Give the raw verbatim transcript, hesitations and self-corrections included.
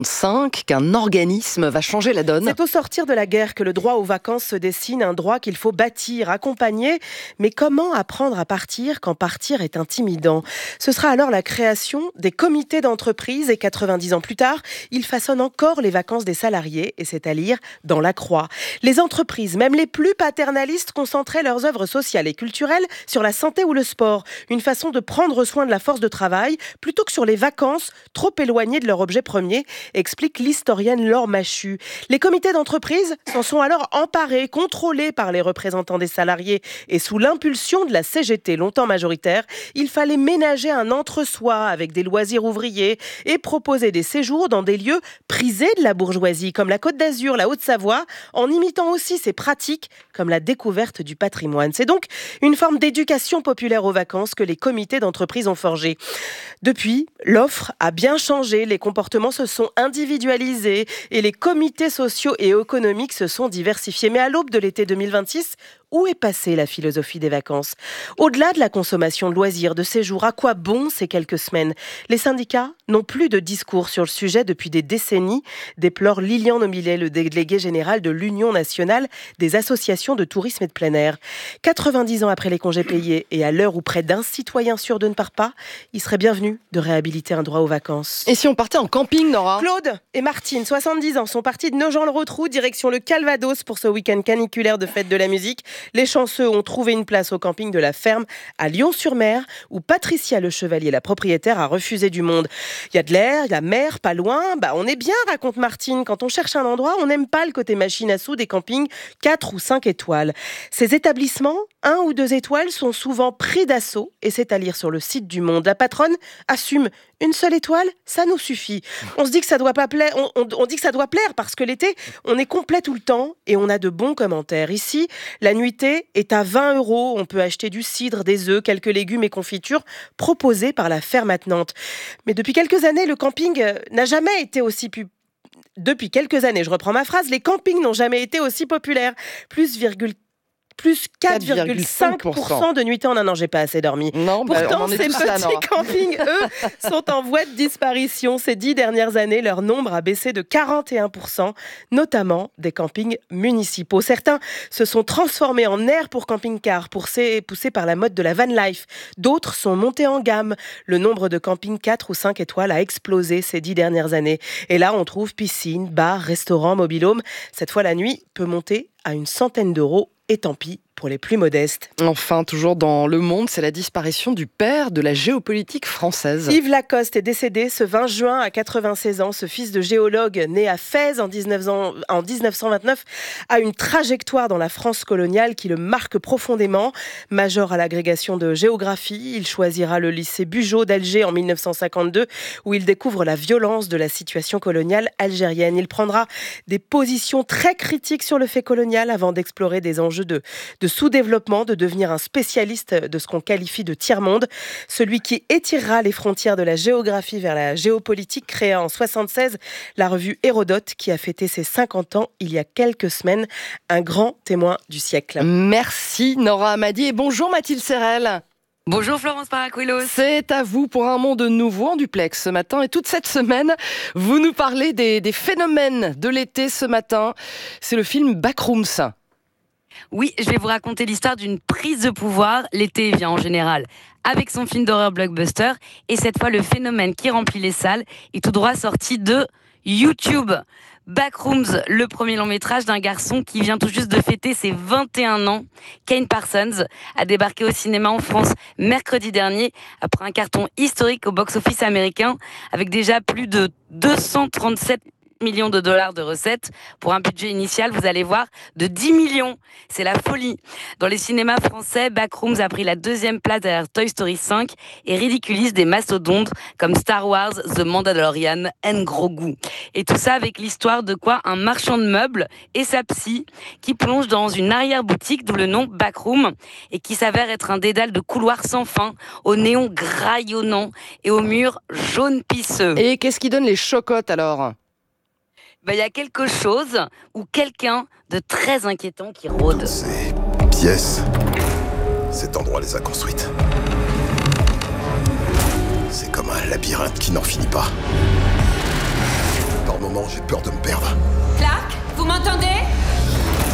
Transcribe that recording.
cinq qu'un organisme va changer la donne. C'est au sortir de la guerre que le droit aux vacances se dessine, un droit qu'il faut bâtir, accompagner. Mais comment apprendre à partir quand partir est intimidant ? Ce sera alors la création des comités d'entreprise et quatre-vingt-dix ans plus tard, ils façonnent encore les vacances des salariés et c'est à lire dans La Croix. Les entreprises, même les plus paternalistes, concentraient leurs œuvres sociales et culturelles sur la santé ou le sport. Une façon de prendre soin de la force de travail plutôt que sur les vacances, trop éloignées de leur objet premier, explique l'historienne Laure Machu. Les comités d'entreprise s'en sont alors emparés, contrôlés par les représentants des salariés et sous l'impulsion de la C G T, longtemps majoritaire, il fallait ménager un entre-soi avec des loisirs ouvriers et proposer des séjours dans des lieux prisés de la bourgeoisie, comme la Côte d'Azur, la Haute-Savoie, en imitant aussi ces pratiques comme la découverte du patrimoine. C'est donc une forme d'éducation populaire aux vacances que les comités d'entreprise ont forgé. Depuis, l'offre a bien changé, les comportements se sont individualisés et les comités sociaux et économiques se sont diversifiés. Mais à l'aube de l'été deux mille vingt-six, où est passée la philosophie des vacances ? Au-delà de la consommation de loisirs, de séjours, à quoi bon ces quelques semaines ? Les syndicats n'ont plus de discours sur le sujet depuis des décennies, déplore Lilian Omillet, le délégué général de l'Union nationale des associations de tourisme et de plein air. quatre-vingt-dix ans après les congés payés et à l'heure où près d'un citoyen sur deux ne part pas, il serait bienvenu de réhabiliter un droit aux vacances. Et si on partait en camping, Nora ? Claude et Martine, soixante-dix ans, sont partis de Nogent-le-Rotrou, direction le Calvados pour ce week-end caniculaire de fête de la musique. Les chanceux ont trouvé une place au camping de la Ferme à Lyon-sur-Mer, où Patricia Le Chevalier, la propriétaire, a refusé du monde. Il y a de l'air, il y a mer, pas loin. Bah, on est bien, raconte Martine. Quand on cherche un endroit, on n'aime pas le côté machine à sous des campings quatre ou cinq étoiles. Ces établissements, un ou deux étoiles, sont souvent pris d'assaut, et c'est à lire sur le site du Monde. La patronne assume une seule étoile, ça nous suffit. On se dit que ça doit pas plaire, on, on, on dit que ça doit plaire parce que l'été, on est complet tout le temps et on a de bons commentaires. Ici, la nuitée est à vingt euros. On peut acheter du cidre, des œufs, quelques légumes et confitures proposés par la Ferme à Nantes. Mais depuis quelques années, le camping n'a jamais été aussi pu... Depuis quelques années, je reprends ma phrase, les campings n'ont jamais été aussi populaires. Plus virgule plus quatre virgule cinq pour cent de nuitées en un an. J'ai pas assez dormi. Non, bah, pourtant, ces petits là, campings, eux, sont en voie de disparition. Ces dix dernières années, leur nombre a baissé de quarante et un pour cent, notamment des campings municipaux. Certains se sont transformés en aires pour camping-cars, poussés, poussés par la mode de la van life. D'autres sont montés en gamme. Le nombre de campings quatre ou cinq étoiles a explosé ces dix dernières années. Et là, on trouve piscine, bar, restaurant, mobil-home. Cette fois, la nuit peut monter à une centaine d'euros. Et tant pis pour les plus modestes. Enfin, toujours dans Le Monde, c'est la disparition du père de la géopolitique française. Yves Lacoste est décédé ce vingt juin à quatre-vingt-seize ans. Ce fils de géologue né à Fès en dix-neuf cent vingt-neuf a une trajectoire dans la France coloniale qui le marque profondément. Major à l'agrégation de géographie, il choisira le lycée Bugeaud d'Alger en mille neuf cent cinquante-deux où il découvre la violence de la situation coloniale algérienne. Il prendra des positions très critiques sur le fait colonial avant d'explorer des enjeux de, de sous-développement, de devenir un spécialiste de ce qu'on qualifie de tiers-monde. Celui qui étirera les frontières de la géographie vers la géopolitique créa en soixante-seize la revue Hérodote qui a fêté ses cinquante ans il y a quelques semaines. Un grand témoin du siècle. Merci Nora Amadi et bonjour Mathilde Serrel. Bonjour Florence Paracuelos. C'est à vous pour un monde nouveau en duplex ce matin. Et toute cette semaine, vous nous parlez des, des phénomènes de l'été ce matin. C'est le film Backrooms. Oui, je vais vous raconter l'histoire d'une prise de pouvoir. L'été vient en général avec son film d'horreur blockbuster. Et cette fois, le phénomène qui remplit les salles est tout droit sorti de YouTube. Backrooms, le premier long métrage d'un garçon qui vient tout juste de fêter ses vingt et un ans. Kane Parsons a débarqué au cinéma en France mercredi dernier après un carton historique au box-office américain avec déjà plus de deux cent trente-sept millions de dollars de recettes pour un budget initial, vous allez voir, de dix millions. C'est la folie. Dans les cinémas français, Backrooms a pris la deuxième place derrière Toy Story cinq et ridiculise des mastodontes comme Star Wars, The Mandalorian and Grogu. Et tout ça avec l'histoire de quoi un marchand de meubles et sa psy qui plonge dans une arrière-boutique d'où le nom Backroom et qui s'avère être un dédale de couloirs sans fin, aux néons graillonnants et aux murs jaunes pisseux. Et qu'est-ce qui donne les chocottes alors ? Ben, y a quelque chose ou quelqu'un de très inquiétant qui rôde. Ces pièces, cet endroit les a construites. C'est comme un labyrinthe qui n'en finit pas. Par moments, j'ai peur de me perdre.